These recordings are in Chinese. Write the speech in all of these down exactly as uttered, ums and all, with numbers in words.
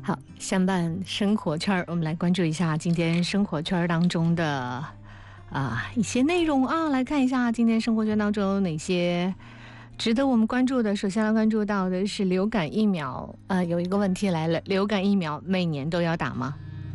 好，相伴生活圈，我们来关注一下今天生活圈当中的啊一些内容啊，来看一下今天生活圈当中有哪些值得我们关注的。首先来关注到的是流感疫苗，呃，有一个问题来了，流感疫苗每年都要打吗？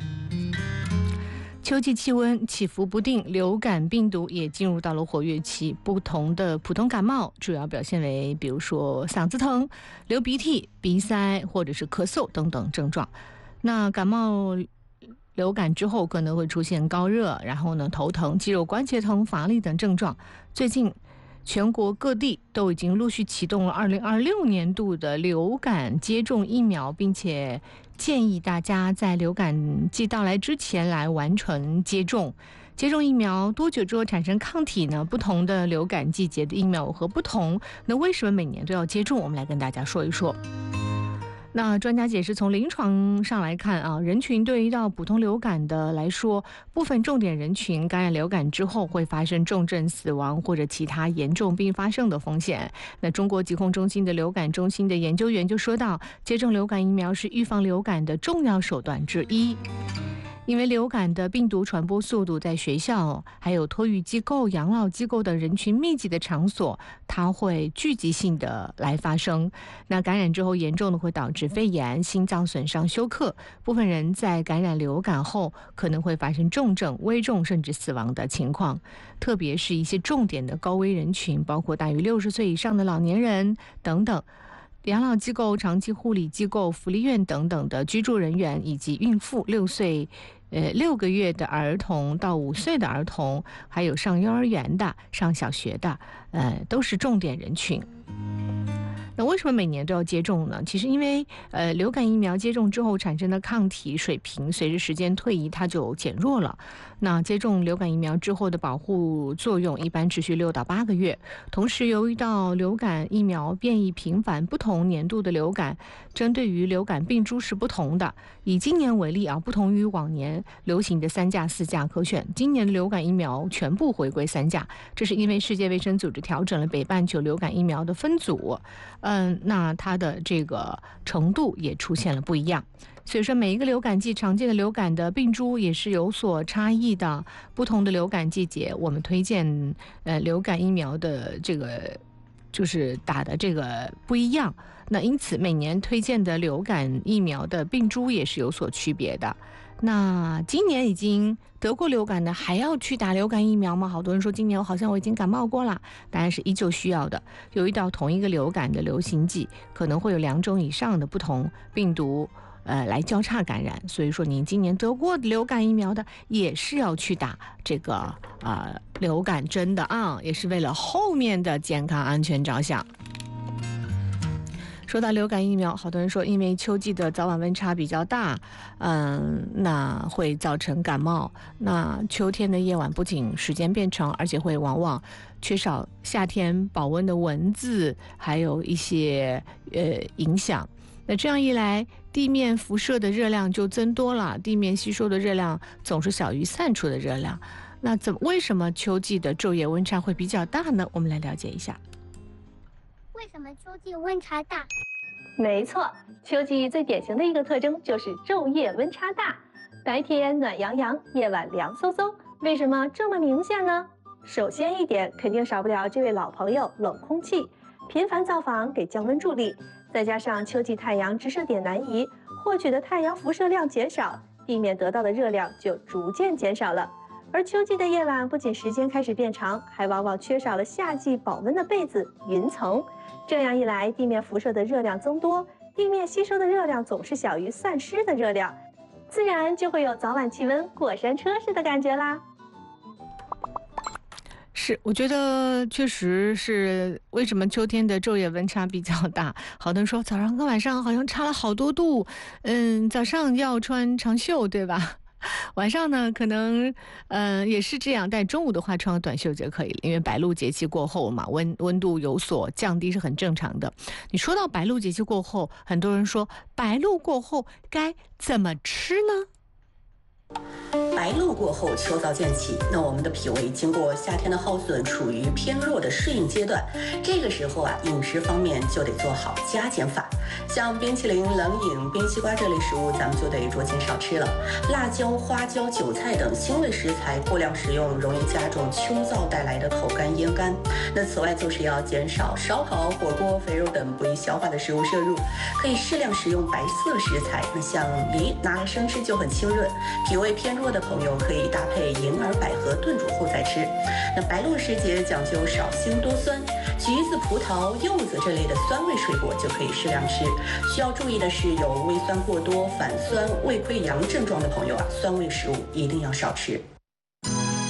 秋季气温起伏不定，流感病毒也进入到了活跃期。不同的普通感冒主要表现为，比如说嗓子疼、流鼻涕、鼻塞或者是咳嗽等等症状。那感冒、流感之后可能会出现高热，然后呢头疼、肌肉关节疼、乏力等症状。最近全国各地都已经陆续启动了二零二六年度的流感接种疫苗，并且建议大家在流感季到来之前来完成接种。接种疫苗多久之后产生抗体呢？不同的流感季节的疫苗有何不同？那为什么每年都要接种？我们来跟大家说一说。那专家解释，从临床上来看啊，人群对于到普通流感的来说，部分重点人群感染流感之后会发生重症死亡或者其他严重并发症的风险。那中国疾控中心的流感中心的研究员就说到，接种流感疫苗是预防流感的重要手段之一。因为流感的病毒传播速度在学校、还有托育机构、养老机构等人群密集的场所，它会聚集性的来发生。那感染之后严重的会导致肺炎、心脏损伤、休克。部分人在感染流感后可能会发生重症、危重甚至死亡的情况。特别是一些重点的高危人群，包括大于六十岁以上的老年人等等。养老机构、长期护理机构、福利院等等的居住人员，以及孕妇、六岁、呃六个月的儿童到五岁的儿童，还有上幼儿园的、上小学的，呃，都是重点人群。那为什么每年都要接种呢？其实因为呃流感疫苗接种之后产生的抗体水平随着时间推移它就减弱了。那接种流感疫苗之后的保护作用一般持续六到八个月。同时由于到流感疫苗变异频繁，不同年度的流感针对于流感病株是不同的。以今年为例啊，不同于往年流行的三价四价可选，今年的流感疫苗全部回归三价，这是因为世界卫生组织调整了北半球流感疫苗的分组。嗯，那它的这个程度也出现了不一样，所以说每一个流感季常见的流感的病株也是有所差异的。不同的流感季节，我们推荐呃流感疫苗的这个就是打的这个不一样。那因此每年推荐的流感疫苗的病株也是有所区别的。那今年已经得过流感的还要去打流感疫苗吗？好多人说今年我好像我已经感冒过了，当然是依旧需要的。由于到同一个流感的流行季可能会有两种以上的不同病毒呃来交叉感染，所以说您今年得过流感疫苗的也是要去打这个呃流感针的啊，也是为了后面的健康安全着想。说到流感疫苗，好多人说因为秋季的早晚温差比较大，嗯，那会造成感冒。那秋天的夜晚不仅时间变长，而且会往往缺少夏天保温的蚊子，还有一些呃影响。那这样一来，地面辐射的热量就增多了，地面吸收的热量总是小于散出的热量。那怎么为什么秋季的昼夜温差会比较大呢？我们来了解一下。 为什么秋季温差大？ 没错，秋季最典型的一个特征就是昼夜温差大，白天暖洋洋，夜晚凉飕飕。为什么这么明显呢？首先一点，肯定少不了这位老朋友冷空气，频繁造访给降温助力，再加上秋季太阳直射点南移，获取的太阳辐射量减少，地面得到的热量就逐渐减少了。而秋季的夜晚不仅时间开始变长，还往往缺少了夏季保温的被子云层。这样一来，地面辐射的热量增多，地面吸收的热量总是小于散失的热量，自然就会有早晚气温过山车似的感觉啦。 是，我觉得确实是为什么秋天的昼夜温差比较大。好多人说早上跟晚上好像差了好多度，嗯，早上要穿长袖，对吧？晚上呢，可能呃也是这样，但中午的话穿个短袖就可以了，因为白露节气过后嘛，温温度有所降低是很正常的。你说到白露节气过后，很多人说白露过后该怎么吃呢？ 白露过后，秋燥渐起，那我们的脾胃经过夏天的耗损，处于偏弱的适应阶段。这个时候啊，饮食方面就得做好加减法。像冰淇淋、冷饮、冰西瓜这类食物，咱们就得酌情少吃了。辣椒、花椒、韭菜等辛味食材过量食用，容易加重秋燥带来的口干咽干。那此外，就是要减少烧烤、火锅、肥肉等不易消化的食物摄入，可以适量食用白色食材。那像梨，拿来生吃就很清润，脾胃偏弱的朋友可以搭配银耳、百合炖煮后再吃。那白露时节讲究少辛多酸，橘子、葡萄、柚子这类的酸味水果就可以适量吃。需要注意的是，有胃酸过多、反酸、胃溃疡症状的朋友啊，酸味食物一定要少吃。